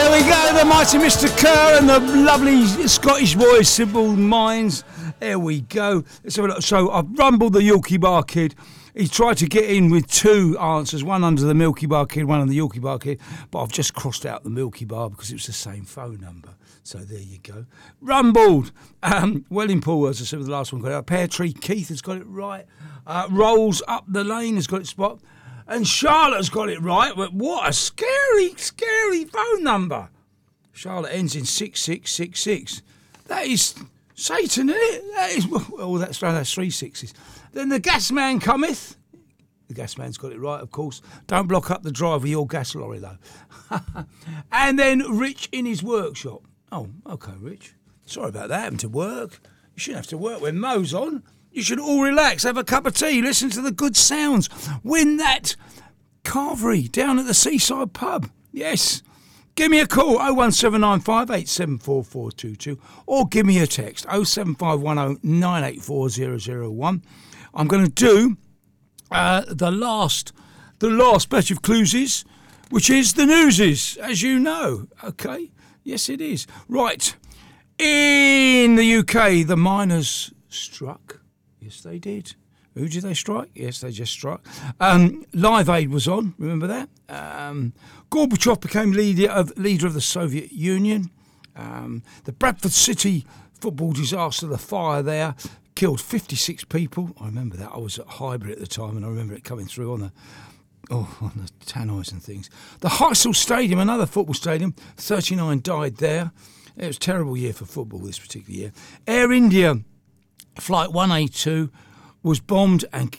There we go, the mighty Mr. Kerr and the lovely Scottish boy Simple Minds. There we go. So I've rumbled the Yorkie Bar Kid. He tried to get in with two answers, one under the Milky Bar Kid, one under the Yorkie Bar Kid, but I've just crossed out the Milky Bar because it was the same phone number. So there you go. Rumbled. Welling-Paul, as I said with the last one, got it right. Pear Tree Keith has got it right. Rolls Up the Lane has got it spot. And Charlotte's got it right. But what a scary, scary phone number. Charlotte ends in 6666. That is Satan, isn't it? That is, well, that's three sixes. Then the gas man cometh. The gas man's got it right, of course. Don't block up the drive of your gas lorry, though. And then Rich in his workshop. Oh, OK, Rich. Sorry about that, having to work. You shouldn't have to work when Mo's on. You should all relax, have a cup of tea, listen to the good sounds. Win that carvery down at the Seaside Pub. Yes. Give me a call, 01795 874422, or give me a text, 07510 984 001. I'm going to do the last batch of clues, which is the newsies, as you know. OK? Yes, it is. Right. In the UK, the miners struck. Yes, they did. Who did they strike? Yes, they just struck. Live Aid was on, remember that? Gorbachev became leader of the Soviet Union. The Bradford City football disaster, the fire there, killed 56 people. I remember that. I was at Highbury at the time, and I remember it coming through on the tannoys and things. The Heysel Stadium, another football stadium, 39 died there. It was a terrible year for football this particular year. Air India Flight 182 was bombed and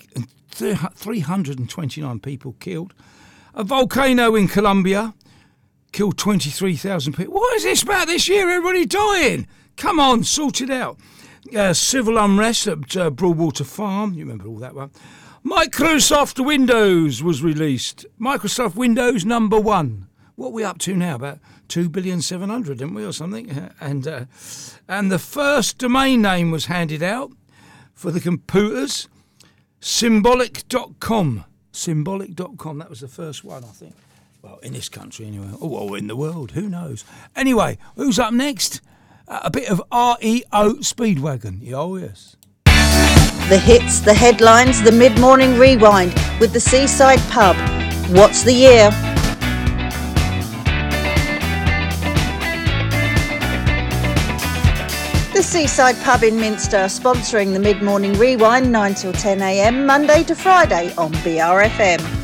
329 people killed. A volcano in Colombia killed 23,000 people. What is this about this year? Everybody dying. Come on, sort it out. Civil unrest at Broadwater Farm. You remember all that one. Microsoft Windows was released. Microsoft Windows number 1. What are we up to now? About 2,700,000, didn't we, or something? And the first domain name was handed out for the computers, symbolic.com. Symbolic.com, that was the first one, I think. Well, in this country anyway. Or in the world, who knows? Anyway, who's up next? A bit of REO Speedwagon. Oh, yes. The hits, the headlines, the mid-morning rewind with the Seaside Pub. What's the year? The Seaside Pub in Minster, sponsoring the mid-morning rewind 9 till 10 a.m. Monday to Friday on BRFM.